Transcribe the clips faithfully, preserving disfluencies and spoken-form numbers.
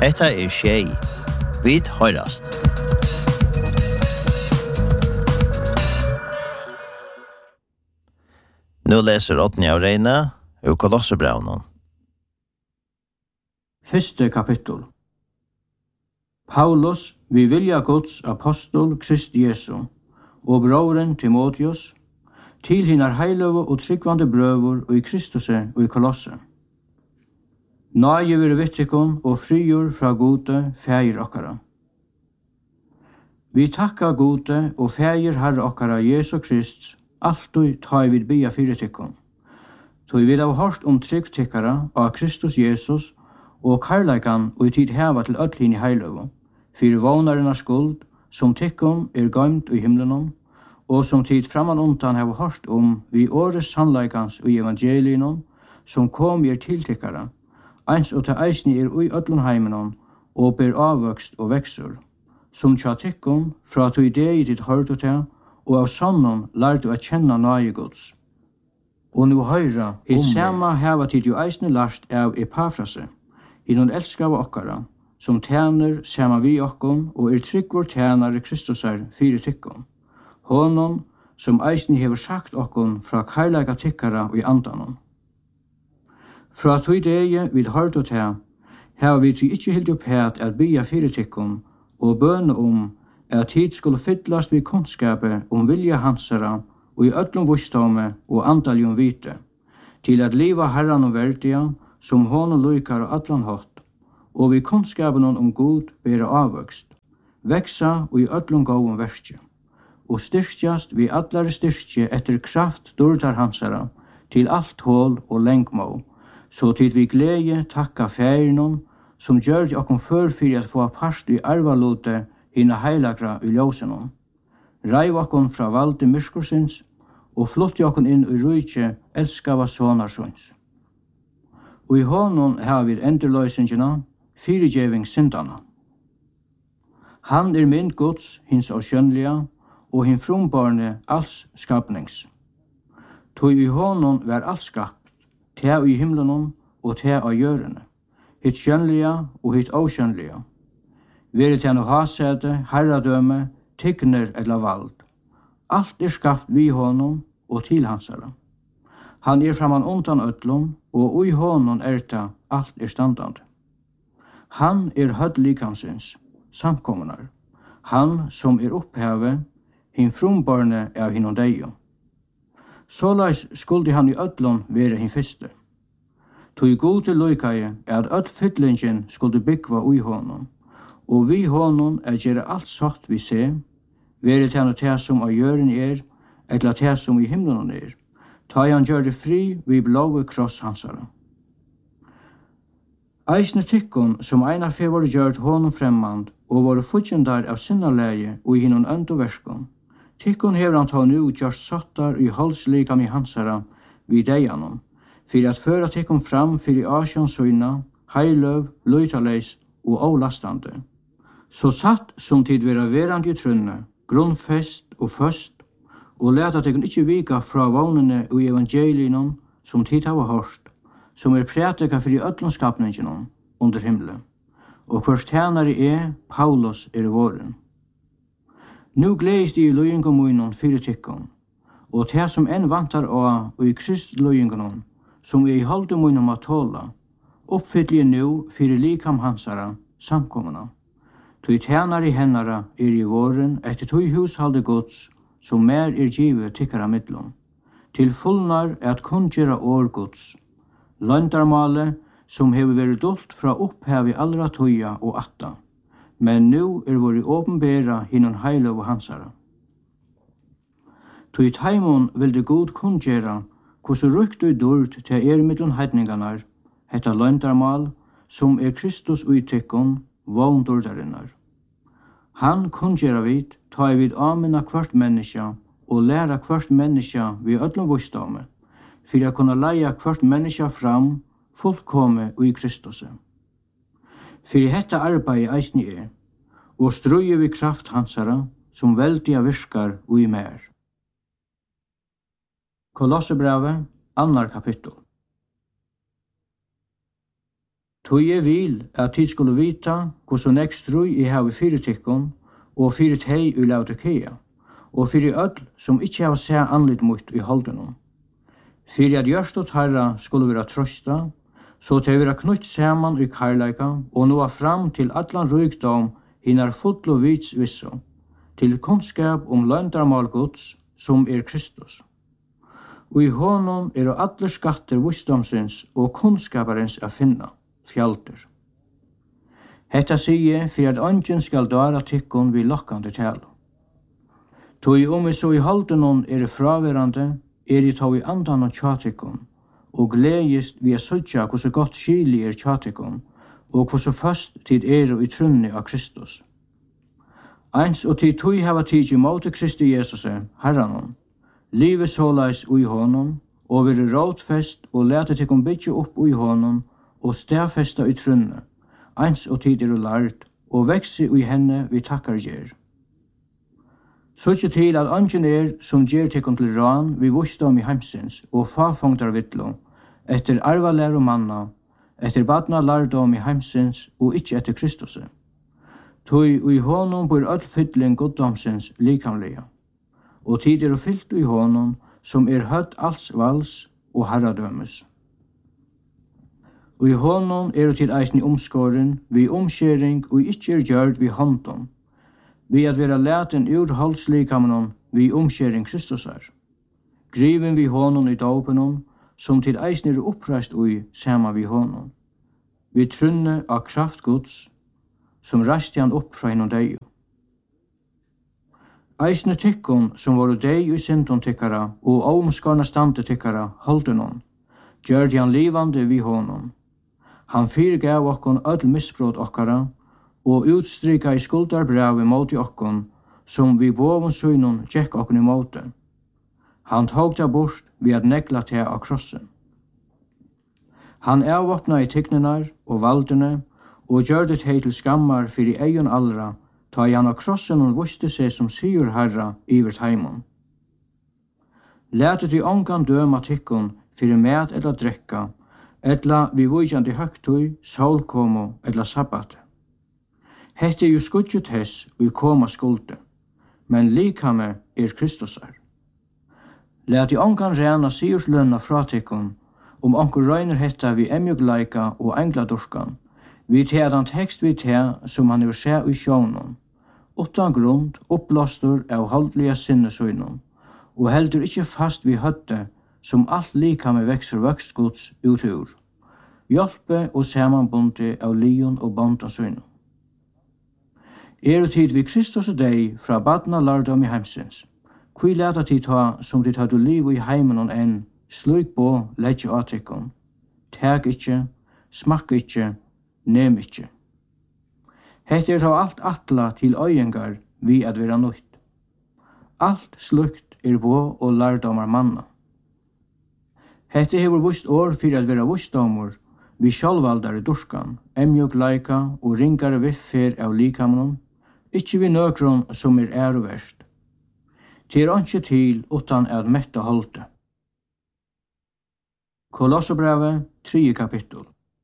Hetta er Shay. Vit høyrast. Nu leser Otni av Reine ur Kolossebrevnen. Første kapittel. Paulus, vi vilja Guds apostol Krist Jesu, og broren Timotheus, til hinar heiløve og tryggvande brøver og i Kristuse og i Kolosse. Nøye vir vittikon og frigjør fra gode fægir okkara. Vi takka gode og fægir herre okkara Jesu Krist, alltid ta vid bia fyrir tikkon. Så vi vil ha hørt om trygg tikkara av Kristus Jesus og karleikan og i tid heva til öllin i heiløve, fyrir vånarina skuld, som tikkon er gøymt i himlenon, og som tid framan undan heva hørt om vi åres sannleikans og evangelinon, som kom er til tikkara, eins og til eisni er ui öllun heimenon, og ber avvøkst og veksur, som tja tikkon fra to idei dit hørtu til, og av sannon lærte å kjenne nøye Guds. Og nu høyra, i sama heva tid jo eisni lært av Epafrase, i noen elskava okkara, som tjener sama vi okkon, og er tryggvår tjenare Kristusar fyrir tikkon. Honom, som eisni hever sagt okkon fra karlaga tikkara og i andanon. Fra tog dege vid hørt og til, heva vi til ikkje hildt opphet at bia fyrir tikkon, og bøne om at tid skulle fyllast vid kunnskapet om vilja hansara og i öllum vustame og andaljum vite, til at liva herran og verdia, som honom lukar og allan hatt, og vi kunnskapen om god bera avvøkst, veksa og i öllum gåum verskje, og styrkjast vi allare styrkje etter kraft dårdar hansara, til alt hål og lengmå, så tid vi glede takka færinon, som gjør okkom før fyrir at få parst i arvalute hina heilagra i ljósenon. Ræv okkom fra valde myrskursins, og flotti okkom inn i rujtje elskava sonarsons. Og i honom har vi endurløysingina, fyrirgjeving syndana. Han er mynd Guds, hins av skjønnliga, og hin frumbarne alls skapnings. Tog i honom var alls skapt, te i himlenon og te av jørene, hitt skjønnliga og hitt avskjønnliga. Vere til å ha sæde, herradøme, tyggner eller vald. Alt er skapt vi honom og til hansara. Han er framan undan öllum, og i honom er ta alt er standande. Han er hødd likansins, samkommunar. Han som er oppheve, hin frumbarne av hinnom deio. Såleis skuldi han i öllum være hin fyrste. Tog gode loikaie er at öll fyllingen skuldi byggva ui honom, og vi honom er gjere alt satt vi se, være til han te som av jøren er, eller te som i himlen er, ta han gjør det fri vi blåve kross hansara. Eisne tikkon som eina fe var gjørt honom fremmand, og var futjendar av sinnaleie og i hinnon øndoverskon. Tikkon hever han ta nu gjørst sattar i halslikam i hansara vid deianon, fyrir at føra tikkon fram fyrir asjonsøyna, heiløv, løytaleis og avlastande. Så satt som tid vera verand i trunne, grunnfest og først, og leta tikkon ikkje vika fra vagnene og evangelinon som tid hava hørt, som er prætika fyrir öllum skapninginon under himle, og hvers tjenare er Paulus er våren. Nu gledes de i løyingom munnen fyrir tikkon, og det som enn vantar av og i Krist løyingonon, som er i halde munnen at tåla, oppfyllje nu fyrir likam hansara, samkommuna. Tui tjenare hennara er i våren etter tui hushalde gods, som mer er givet tikkara midlom, til fullnar at kungjera år gods, løndarmale som hever vært dolt fra opphav i allra tøya og atta, men nu er våri åpenbæra hinnon heiløv og hansara. Tøy taimon vil det god kungjera hvordan rykt og dård til er middelen heidninganar, hetta løndarmal, som er Kristus utikkon, våndordarinnar. Han kungjera vid, ta vid amina kvart menneska, og læra kvart menneska vi öllum vustame, fyrir å kunne leia kvart menneska fram, fullkomme og i Kristuset. Fyrir hetta arbeid eisni er, og strøye vi kraft hansara, som veldiga virkar og i mer. Kolossebrevet, annar kapittel. Tui jeg vil at tid skulle vita hvordan nek strui jeg har i fyretikkon og fyrit hei i Laodikea, og fyri öll som ikkje har se anlit mot i holdenom. Fyri at gjørst og tarra skulle vera trøsta, så til vera knutt saman i karlaika og noa fram til allan rykdom hinnar full og vits visso, til kunnskap om løndarmal Guds som er Kristus. Og i honom er alle skatter visdomsins og kunnskaparins a finna, fjalter. Hetta sige for at ongen skal dara tikkun vi lokkande tale. Tog om vi så i holdenon er fraverande, er i tog i andan og tjatikkun, og gledest vi a sutja hvordan godt skili er tjatikkun, og hvordan fast tid er i trunni av Kristus. Eins og tid tog hava tid i måte Kristi Jesus, Herranon, livet såleis ui honom, og veri rådfest og lete tikkum bytje opp ui honom, og stedfesta i trunne, eins og tid er lært, og vekse ui henne vi takkar gjer. Sutje til at ongen er som gjer tikkum til ran vi visdom i heimsins, og fafongtar vittlo, etter arvalæru manna, etter badna lærdom i heimsins, og ikkje etter Kristus. Tui ui honom bor öll fyllin goddomsins likamlega, og tid er fyllt ui honom som er høtt alls vals og herradømes. Og i honom er tid eisni omskåren, vi omskjering og ikkje er gjørd vi håndom, vi at vera leten ur holdslikamenon vi omskjering Kristusar, griven vi honom i dåpenon, som tid eisni er oppreist ui sama vi honom, vi trunne av kraft Guds, som rasti han opp fra hinnom deg. Eisne tikkun som var deg i syndon tikkara og omskarna stande tikkara holdenon, gjør han livande vi honom. Han fyrirgav okkon öll misbrot okkara og utstrika i skuldarbrevi mot i okkon som vi bovun synon tjekk okkon i måte. Han tog det bort ved at negla til av krossen. Han avvåpna i tikknenar og valdene og gjør det til skammar fyrir eion allra, ta i han av krossen og vuste seg som sigur herra ivert heimon. Lætet i ongan døma tikkun fyrir mat eller drekka, etla vi vujandi høgtui, solkomo eller sabbat. Hette er jo skudget hess og koma skulde, men likame er Kristusar. Læt i ongan rena sigurslønna fra tikkun, om onkur røyner hetta vi emjugleika og engladurskan, vi tar den tekst vi tar som han vil se i sjånen, utan grunn, oppblåstor av holdlige sinnesøynen, og heldur ikkje fast vi høtte som alt likame vekser vøkst Guds utur, hjelpe og samanbunde av lion og bondensøynen. Er og tid vi Kristus og deg fra badna lærdom i heimsins, kui leta tid ta som dit hadde liv i heimen og enn, slik på leggje atikon, teg ikkje, smakk ikkje, nem ikkje. Hette er ta alt atla til øyengar vi at vera nøyt. Alt slukt er på og lærdomar manna. Hette hever vust år fyrir at vera vustdomur vi sjálvaldare durskan, emjog laika og ringare viffer av likamnon, ikkje vi nøkron som er æroverst. Til er ikkje til utan at metta holde. Kolossobrevet, tredje kapittel.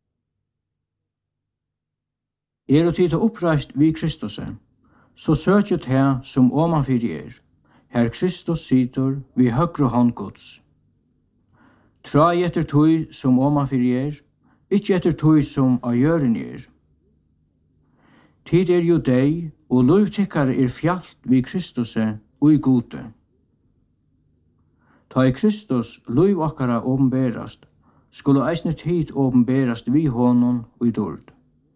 Er og tid oppreist vi Kristuse, så søkjet her som omanfyrir er, her Kristus sitter vi høgre hånd Guds. Trai etter tøy som omanfyrir er, ikkje etter tøy som av gjøren er. Tid er jo deg, og lovtikkare er fjalt vi Kristuse og i gode. Ta i Kristus lov okkara åpenberast, skulle eisne tid åpenberast vi honom og i dord.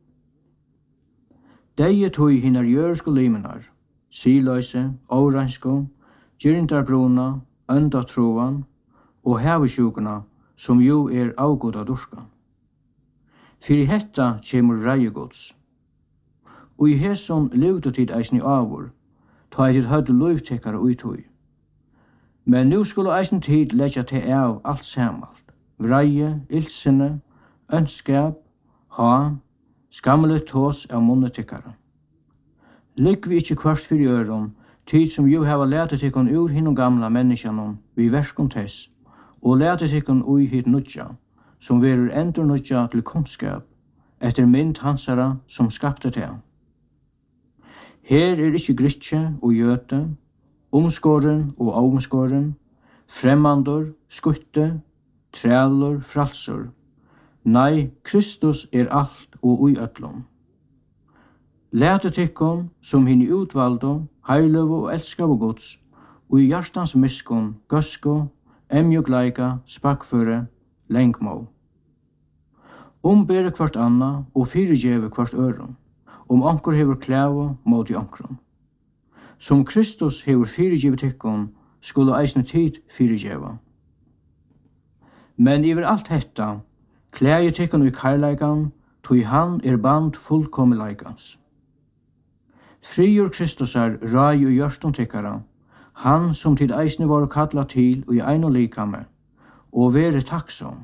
Deie tøy hinnar jørsko limenar, siløyse, åransko, gyrindarbruna, öndatroan og hevisjukuna som jo er avgått av durskan. Fyrir hetta kjemur reigods. Og i hesson levde tid eisni avur, ta i tid høyde lovtekkare ui tøy. Men nu skulle eisni tid leggja til av alt samalt, vreie, ildsine, ønskap, ha, skamle tås av monnetykkara. Ligg vi ikkje kvart fyrir øron, tid som jo hava letet tikkun ur hinnom gamla menneskjanon vi verskom tess, og letet tikkun ui hit nudja, som verur endur nudja til kunnskap, etter mynd hansara som skapte det. Her er ikke gritje og jøte, omskåren og omskåren, fremmandor, skutte, trælor, fralsor. Nei, Kristus er alt og ui öllum. Læte tikkum som hinn utvaldo, heilöv og elskav og gods, og i hjartans miskun, gøsko, emjugleika, spakføre, lengmå. Ombere kvart anna og fyrirgeve kvart øron, om anker hever klævo mot i ankron. Som Kristus hever fyrirgeve tikkum, skulle eisne tid fyrirgeva. Men iver alt hetta, klæje tikkum i karleikan, tog han er band fullkomleikans. Friur Kristusar rai og hjørstun tikkara, han som tid eisne var kalla til og i ein og likame, og vere takksom.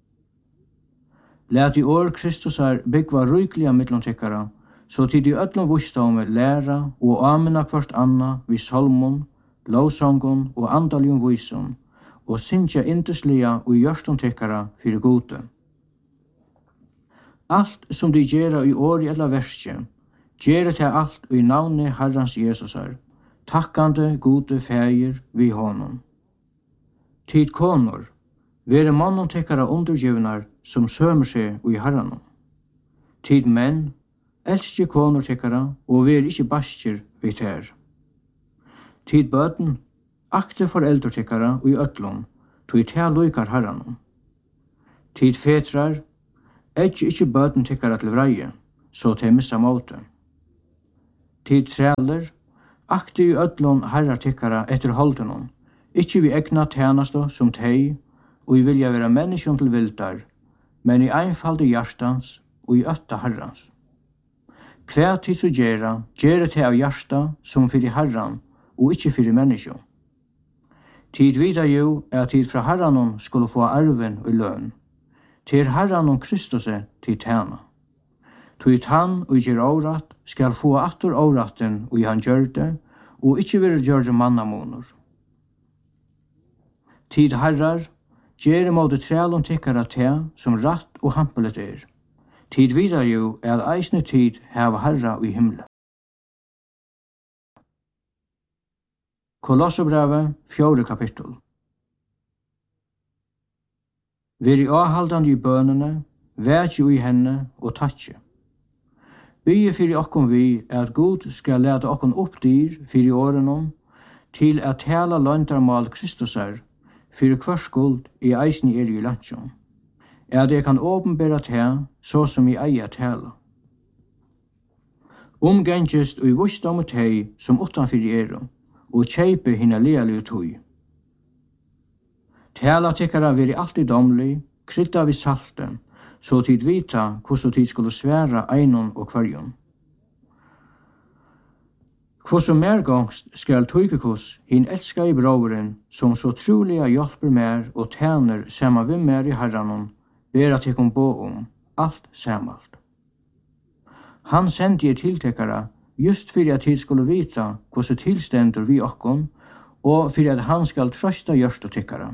Læt i år Kristusar byggva rykliga mittlum tikkara, så tid i öllum vustaume læra og amena kvart anna vi salmon, lovsongon og andaljum vísum, og syntja induslia og hjørstun tikkara fyrir gode. Alt som de gjerra i åri eller verskje, gjerra til alt i navne Herrans Jesusar, takkande gode fægir vi honom. Tid konor, vere mannen tekkara undergivnar som sømer seg i Herranon. Tid menn, elskje konor tekkara og vere ikkje baskjer vi ter. Tid bøten, akte foreldre tekkara og i ötlom, tog te loikar Herranon. Tid fetrar, edje ikkje bøten tekkara til vreie, så te missa måte. Tid træler, akte i ötlom herrar tekkara etter holdenon, ikkje vi egna tjenasto som tei, og i vilja vera menneskjon til vildar, men i einfalde hjartans og i ötta herrans. Hver tid så gjerra, gjerra te av hjarta som fyrir herran, og ikkje fyrir menneskjon. Tid vida jo er tid fra herranon skulle få arven og løn. Til herranon Kristuse til tjena. Tog han og gjer årat skal få atter åraten og i han gjørte, og ikkje vil gjøre mannamonor. Tid herrar, gjer måte trælon tikkara te som ratt og hampelet er. Tid vidar jo er eisne tid heva herra i himle. Kolosserbrevet, fjore kapittel. Veri avhaldande i bønene, vætje i henne og tatje. Bygge fyrir okkom vi er at Gud skal lete okkom oppdyr fyrir årenom, til at tala løntarmal Kristusar, fyrir hver skuld i eisni er i landsjon. Er det kan åpenbæra te, så som i eier tala. Omgengest og i vusdom og tei som utanfyrir eru, og kjeipe hina lealige tøy. Tala tikkara veri alltid domlig, krydda vi salten, så tid vita hvordan tid skulle sværa einon og kvarjon. Hvordan mergångst skal tøykekos hin elska i broveren, som så truliga hjelper mer og tjener saman vi mer i herranon, vera tikkum bo om, alt samalt. Han sendi i tiltekkara, just fyrir at tid skulle vita hvordan tilstendur vi okkon, og fyrir at han skal trøsta gjørst og tikkara.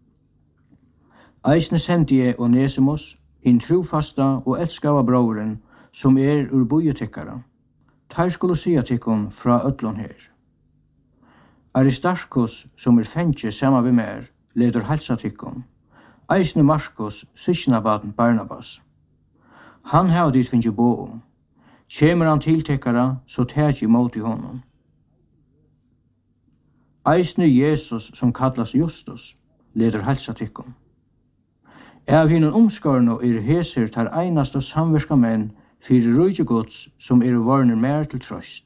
Eisne sendi jeg og Nesimus, hin trufasta og elskava broveren, som er ur bojetikkara. Tar skulle sia tikkun fra ötlun her. Aristarchus, som er fengje saman vi mer, leder halsa tikkun. Eisne Markus, sysknabaden Barnabas. Han hava dit finnje bo om. Kjemur han tiltekkara, så tæt i mot i honom. Eisne Jesus, som kallas Justus, leder halsa tikkun. Av hinnan omskarno er heser tar einast og samverska menn fyrir rujtjegods som er varner mer til trøst.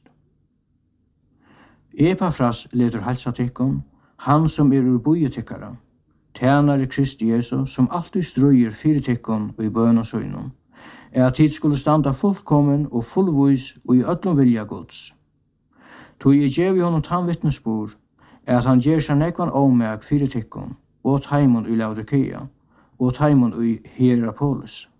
Epafras leder halsa tikkun, han som er ur bojetikkara, tjenare Kristi Jesu, som alltid strøyer fyrir tikkun og i bøn og søgnum, er at tid skulle standa fullkommen og fullvois og i öllum vilja gods. Tog i gjev i honom tannvittnesbor, er at han gjer seg nekvan omeg fyrir tikkun, og taimon i Laodikea, og taimon i Hierapolis.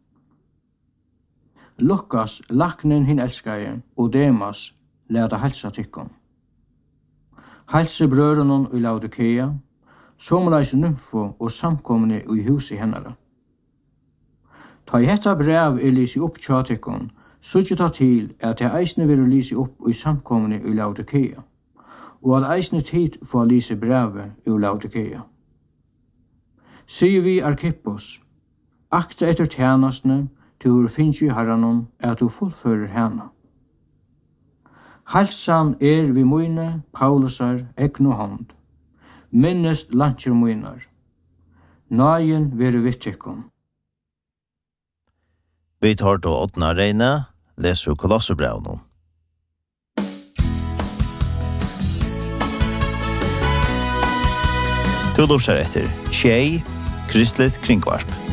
Lukas, laknen hin elskaje, og Demas, leda halsa tikkun. Halse brørunon i Laodikea, somleis nymfo og samkomne i huset hennara. Ta i hetta brev er lisi opp tjatekon, så ikke ta til at det eisne vil lisi opp i samkomne i Laodikea, og at eisne tid få lisi brevet i Laodikea. Sier vi Arkippos, akta etter tjenastene, til finnes i herranon, at du fullfører henne. Halsan er vi mine, Paulusar, egnu hånd. Minnest lantjer minar. Nagen vere vittekon. Vi tar til åttende reine, leser Kolosserbrevnen. Du lurer etter Tjei, Kristelig Kringvarp.